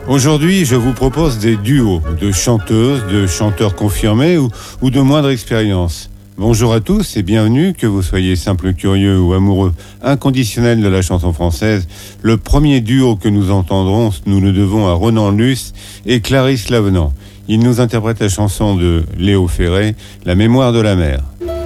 Aujourd'hui, je vous propose des duos de chanteuses, de chanteurs confirmés ou de moindre expérience. Bonjour à tous et bienvenue, que vous soyez simple curieux ou amoureux inconditionnel de la chanson française. Le premier duo que nous entendrons, nous le devons à Ronan Luce et Clarisse Lavenant. Ils nous interprètent la chanson de Léo Ferré, La mémoire de la mer.